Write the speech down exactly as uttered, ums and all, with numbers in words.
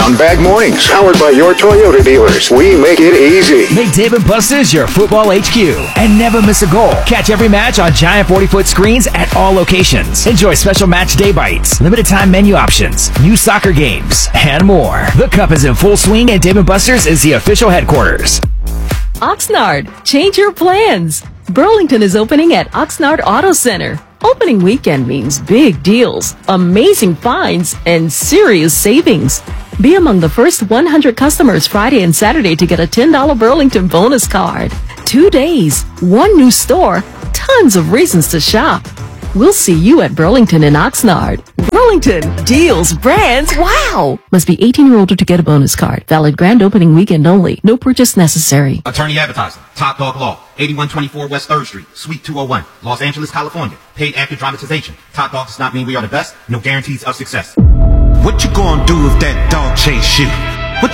Brown Bag Mornings, powered by your Toyota dealers. We make it easy. Make Dave and Buster's your football H Q and never miss a goal. Catch every match on giant forty-foot screens at all locations. Enjoy special match day bites, limited time menu options, new soccer games, and more. The Cup is in full swing and Dave and Buster's is the official headquarters. Oxnard, change your plans. Burlington is opening at Oxnard Auto Center. Opening weekend means big deals, amazing finds, and serious savings. Be among the first one hundred customers Friday and Saturday to get a ten dollars Burlington bonus card. Two days, one new store, tons of reasons to shop. We'll see you at Burlington and Oxnard. Burlington, deals, brands, wow! Must be eighteen or older to get a bonus card. Valid grand opening weekend only. No purchase necessary. Attorney Advertising, Top Dog Law, eighty-one twenty-four West third Street, Suite two oh one, Los Angeles, California. Paid actor dramatization. Top Dog does not mean we are the best. No guarantees of success. What you gonna do if that dog chase you?